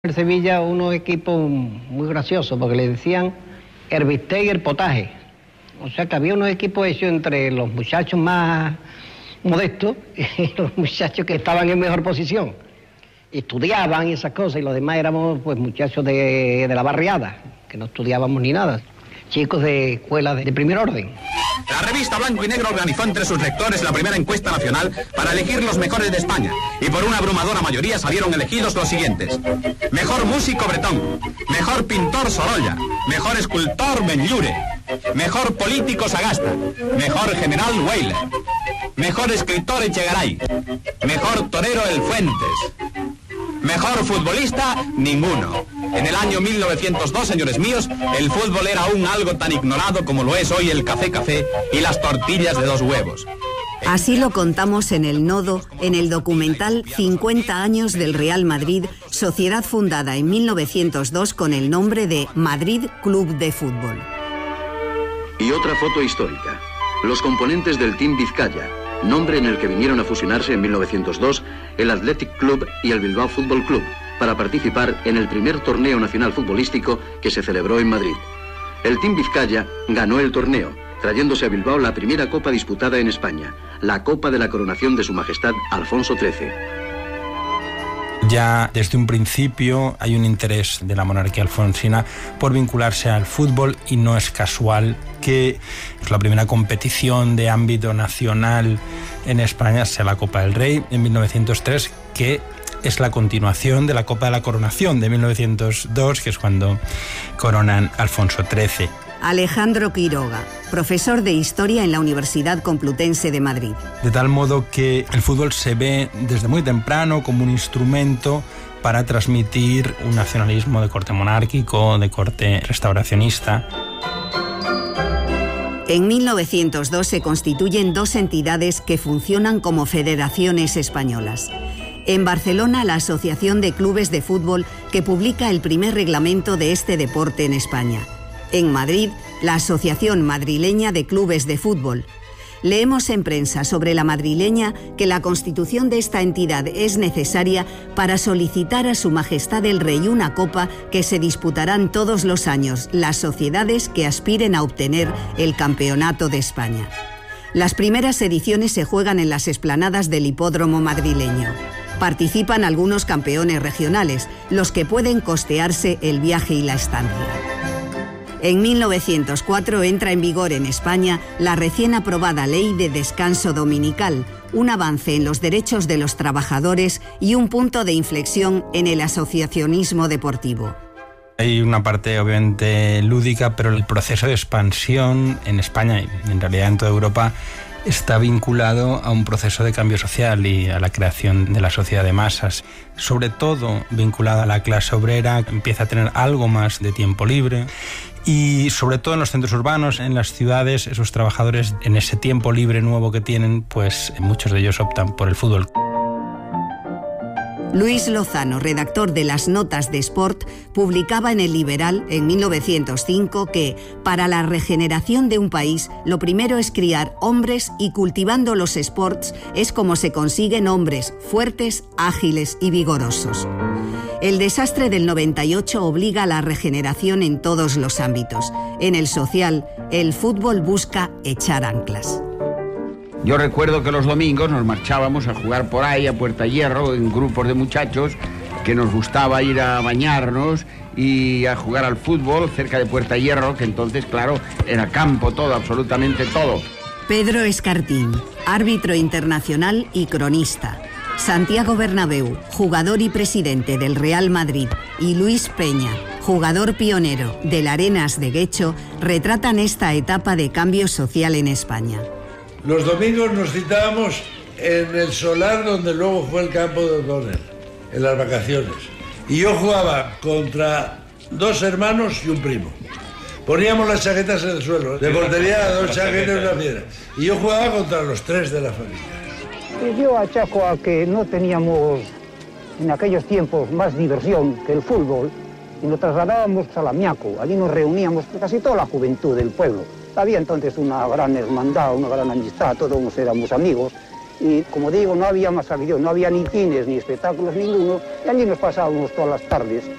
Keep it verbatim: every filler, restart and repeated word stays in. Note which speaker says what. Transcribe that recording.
Speaker 1: El Sevilla, unos equipos muy graciosos, porque le decían el bistec y el potaje. O sea que había unos equipos hechos entre los muchachos más modestos y los muchachos que estaban en mejor posición. Estudiaban y esas cosas, y los demás éramos pues muchachos de, de la barriada, que no estudiábamos ni nada. Chicos de escuelas de, de primer orden.
Speaker 2: La revista Blanco y Negro organizó entre sus lectores la primera encuesta nacional para elegir los mejores de España, y por una abrumadora mayoría salieron elegidos los siguientes: mejor músico Bretón, mejor pintor Sorolla, mejor escultor Benlliure, mejor político Sagasta, mejor general Weyler, mejor escritor Echegaray, mejor torero El Fuentes, mejor futbolista ninguno. En el año mil novecientos dos, señores míos, el fútbol era aún algo tan ignorado como lo es hoy el café café y las tortillas de dos huevos.
Speaker 3: Así lo contamos en El Nodo, en el documental cincuenta años del Real Madrid, sociedad fundada en mil novecientos dos con el nombre de Madrid Club de Fútbol.
Speaker 4: Y otra foto histórica: los componentes del Team Vizcaya, nombre en el que vinieron a fusionarse en mil novecientos dos el Athletic Club y el Bilbao Fútbol Club, para participar en el primer torneo nacional futbolístico que se celebró en Madrid. El Team Vizcaya ganó el torneo, trayéndose a Bilbao la primera copa disputada en España, la Copa de la Coronación de Su Majestad Alfonso trece.
Speaker 5: Ya desde un principio hay un interés de la monarquía alfonsina por vincularse al fútbol, y no es casual que la primera competición de ámbito nacional en España sea la Copa del Rey en mil novecientos tres, que es la continuación de la Copa de la Coronación de mil novecientos dos, que es cuando coronan a Alfonso trece.
Speaker 3: Alejandro Quiroga, profesor de Historia en la Universidad Complutense de Madrid.
Speaker 5: De tal modo que el fútbol se ve desde muy temprano como un instrumento para transmitir un nacionalismo de corte monárquico, de corte restauracionista.
Speaker 3: En mil novecientos dos se constituyen dos entidades que funcionan como federaciones españolas. En Barcelona, la Asociación de Clubes de Fútbol, que publica el primer reglamento de este deporte en España. En Madrid, la Asociación Madrileña de Clubes de Fútbol. Leemos en prensa sobre la madrileña que la constitución de esta entidad es necesaria para solicitar a Su Majestad el Rey una copa que se disputarán todos los años las sociedades que aspiren a obtener el Campeonato de España. Las primeras ediciones se juegan en las explanadas del hipódromo madrileño. Participan algunos campeones regionales, los que pueden costearse el viaje y la estancia. En mil novecientos cuatro entra en vigor en España la recién aprobada Ley de Descanso Dominical, un avance en los derechos de los trabajadores y un punto de inflexión en el asociacionismo deportivo.
Speaker 5: Hay una parte obviamente lúdica, pero el proceso de expansión en España y en realidad en toda Europa está vinculado a un proceso de cambio social y a la creación de la sociedad de masas. Sobre todo vinculada a la clase obrera, empieza a tener algo más de tiempo libre. Y sobre todo en los centros urbanos, en las ciudades, esos trabajadores, en ese tiempo libre nuevo que tienen, pues muchos de ellos optan por el fútbol.
Speaker 3: Luis Lozano, redactor de las Notas de Sport, publicaba en El Liberal en mil novecientos cinco que para la regeneración de un país lo primero es criar hombres, y cultivando los sports es como se consiguen hombres fuertes, ágiles y vigorosos. El desastre del noventa y ocho obliga a la regeneración en todos los ámbitos. En el social, el fútbol busca echar anclas.
Speaker 6: Yo recuerdo que los domingos nos marchábamos a jugar por ahí a Puerta Hierro en grupos de muchachos que nos gustaba ir a bañarnos y a jugar al fútbol cerca de Puerta Hierro, que entonces, claro, era campo todo, absolutamente todo.
Speaker 3: Pedro Escartín, árbitro internacional y cronista. Santiago Bernabéu, jugador y presidente del Real Madrid, y Luis Peña, jugador pionero del Arenas de Guecho, retratan esta etapa de cambio social en España.
Speaker 7: Los domingos nos citábamos en el solar donde luego fue el campo de O'Donnell, en las vacaciones. Y yo jugaba contra dos hermanos y un primo. Poníamos las chaquetas en el suelo, de portería dos chaquetas y una piedra. Y yo jugaba contra los tres de la familia.
Speaker 8: Yo achaco a que no teníamos en aquellos tiempos más diversión que el fútbol, y nos trasladábamos a Lamiaco. Allí nos reuníamos casi toda la juventud del pueblo. Había entonces una gran hermandad, una gran amistad, todos éramos amigos, y como digo, no había más afición, no había ni cines, ni espectáculos ninguno, y allí nos pasábamos todas las tardes